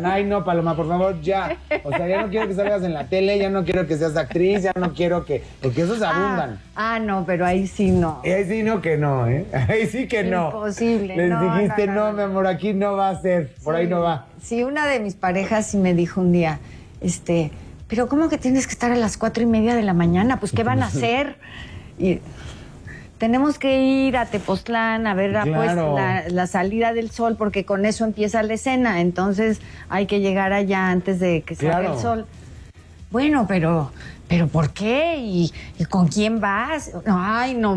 digan, ay, no, Paloma, por favor, ya. O sea, ya no quiero que salgas en la tele, ya no quiero que seas actriz, ya no quiero que... Porque esos abundan. No, pero ahí sí no. Ahí sí no que no, ¿eh? Ahí sí que no. Imposible. Les no, dijiste, no, mi amor, aquí no va a ser, por ahí no va. Sí, una de mis parejas sí me dijo un día, pero ¿cómo que tienes que estar a las 4:30 de la mañana? Pues, ¿qué van a hacer? Y tenemos que ir a Tepoztlán a ver Claro. pues, la salida del sol, porque con eso empieza la escena. Entonces hay que llegar allá antes de que salga el sol. Bueno, pero ¿por qué? ¿Y con quién vas? Ay, no.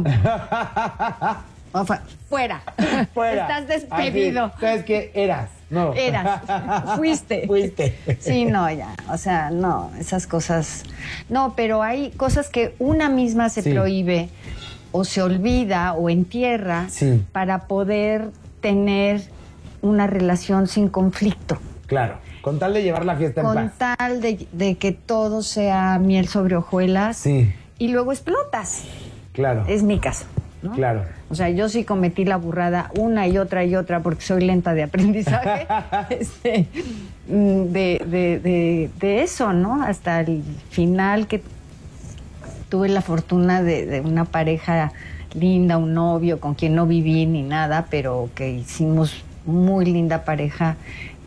Fuera. Estás despedido. Así, ¿sabes qué? Eras. No. Eras. Fuiste. Sí, no, ya. O sea, no, esas cosas. No, pero hay cosas que una misma se prohíbe o se olvida o entierra para poder tener una relación sin conflicto. Claro, con tal de llevar la fiesta en paz. Con tal de que todo sea miel sobre hojuelas. Sí. Y luego explotas. Claro. Es mi caso, ¿no? Claro. O sea, yo sí cometí la burrada una y otra porque soy lenta de aprendizaje. de eso, ¿no? Hasta el final que tuve la fortuna de una pareja linda, un novio con quien no viví ni nada, pero que hicimos muy linda pareja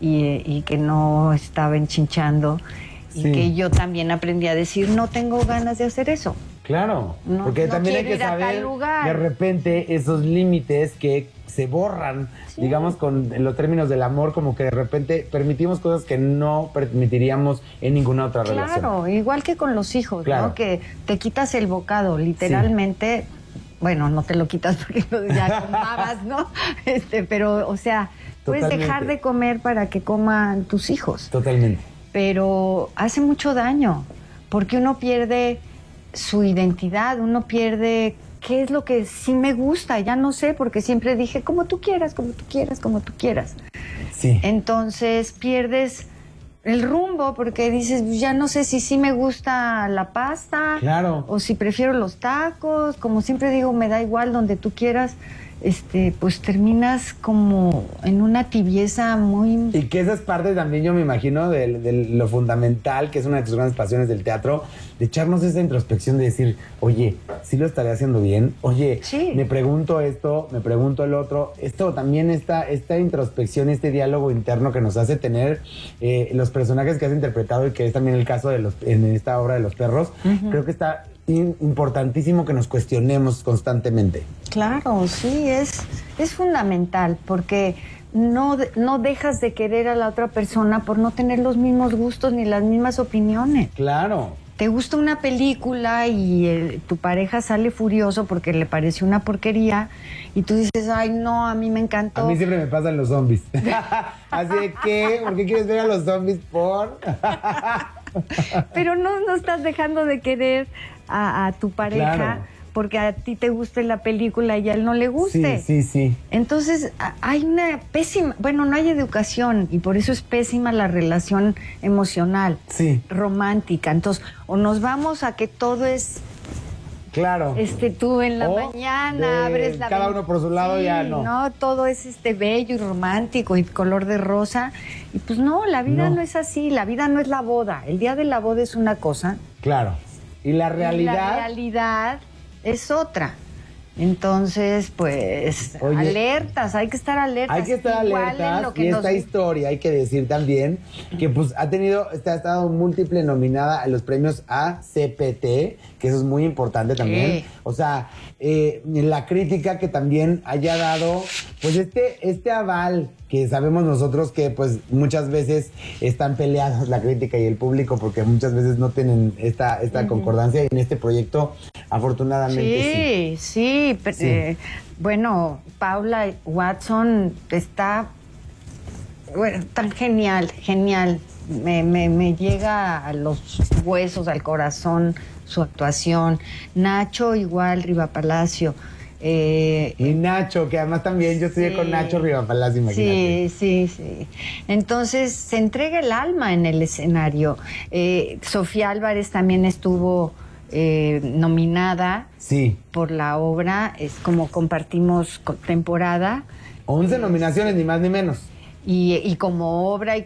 y que no estaba enchinchando y que yo también aprendí a decir, no tengo ganas de hacer eso. Claro, porque también hay que saber de repente esos límites que se borran, digamos, con los términos del amor, como que de repente permitimos cosas que no permitiríamos en ninguna otra relación. Claro, igual que con los hijos, ¿no? Que te quitas el bocado, literalmente, bueno, no te lo quitas porque ya comabas, ¿no? Pero, o sea, puedes dejar de comer para que coman tus hijos. Totalmente. Pero hace mucho daño, porque uno pierde su identidad, uno pierde qué es lo que sí me gusta, ya no sé, porque siempre dije como tú quieras, como tú quieras, como tú quieras. Sí. Entonces pierdes el rumbo porque dices, ya no sé si sí me gusta la pasta, o si prefiero los tacos, como siempre digo, me da igual donde tú quieras. Pues terminas como en una tibieza muy... Y que esa es parte también, yo me imagino, de lo fundamental, que es una de tus grandes pasiones del teatro, de echarnos esa introspección de decir, oye, ¿sí lo estaré haciendo bien? Oye, me pregunto esto, me pregunto el otro. Esto también, esta introspección, este diálogo interno que nos hace tener los personajes que has interpretado y que es también el caso en esta obra de Los Perros, creo que está importantísimo que nos cuestionemos constantemente. Claro, sí, es fundamental porque no dejas de querer a la otra persona por no tener los mismos gustos ni las mismas opiniones. Claro. Te gusta una película y tu pareja sale furioso porque le pareció una porquería y tú dices, ay, no, a mí me encantó. A mí siempre me pasan los zombies. Así de que, ¿por qué quieres ver a los zombies? Pero no estás dejando de querer a tu pareja porque a ti te guste la película y a él no le guste. Sí. Entonces hay una pésima, bueno, no hay educación y por eso es pésima la relación emocional, romántica. Entonces, o nos vamos a que todo es... Claro. Tú en la mañana abres la... Cada uno por su lado, ya no. No, todo es bello y romántico y color de rosa. Y pues no, la vida no es así, la vida no es la boda. El día de la boda es una cosa. Claro. Y la realidad... Y la realidad es otra. Entonces, pues, alertas, hay que estar alertas. Hay que estar alertas y esta historia, hay que decir también, que pues ha estado múltiple nominada a los premios ACPT, que eso es muy importante también. O sea, la crítica que también haya dado, pues este aval que sabemos nosotros que pues muchas veces están peleados la crítica y el público porque muchas veces no tienen esta concordancia y en este proyecto afortunadamente sí. Bueno, Paula Watson está tan genial. Me llega a los huesos, al corazón su actuación. Nacho igual, Riva Palacio. Y Nacho, que además también yo estudié con Nacho Rivapalacio, imagínate. Sí. Entonces se entrega el alma en el escenario. Sofía Álvarez también estuvo nominada por la obra. Es como compartimos temporada. 11 nominaciones, ni más ni menos. Y como obra